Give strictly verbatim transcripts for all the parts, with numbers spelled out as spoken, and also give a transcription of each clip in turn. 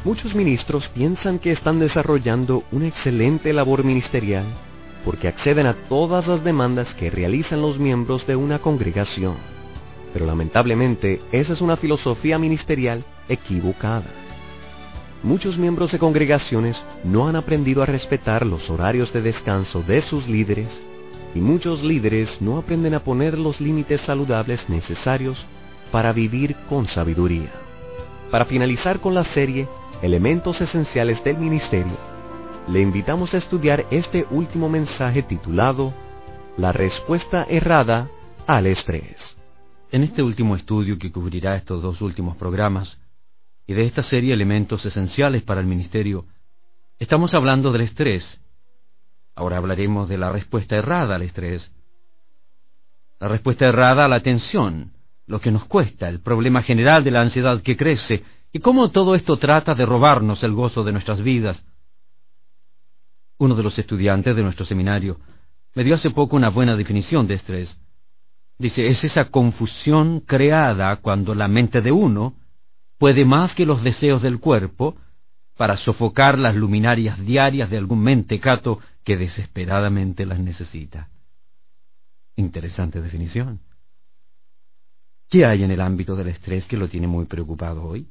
Muchos ministros piensan que están desarrollando una excelente labor ministerial porque acceden a todas las demandas que realizan los miembros de una congregación. Pero lamentablemente, esa es una filosofía ministerial equivocada. Muchos miembros de congregaciones no han aprendido a respetar los horarios de descanso de sus líderes, y muchos líderes no aprenden a poner los límites saludables necesarios para vivir con sabiduría. Para finalizar con la serie Elementos Esenciales del Ministerio, le invitamos a estudiar este último mensaje titulado La respuesta errada al estrés. En este último estudio que cubrirá estos dos últimos programas, y de esta serie Elementos Esenciales para el Ministerio, estamos hablando del estrés. Ahora hablaremos de la respuesta errada al estrés. La respuesta errada a la tensión, lo que nos cuesta, el problema general de la ansiedad que crece, y cómo todo esto trata de robarnos el gozo de nuestras vidas. Uno de los estudiantes de nuestro seminario me dio hace poco una buena definición de estrés. Dice, es esa confusión creada cuando la mente de uno puede más que los deseos del cuerpo para sofocar las luminarias diarias de algún mentecato que desesperadamente las necesita. Interesante definición. ¿Qué hay en el ámbito del estrés que lo tiene muy preocupado hoy?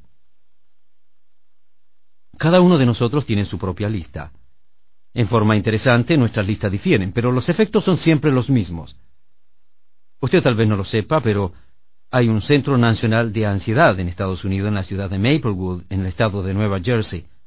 Cada uno de nosotros tiene su propia lista. En forma interesante, nuestras listas difieren, pero los efectos son siempre los mismos. Usted tal vez no lo sepa, pero hay un Centro Nacional de Ansiedad en Estados Unidos, en la ciudad de Maplewood, en el estado de Nueva Jersey.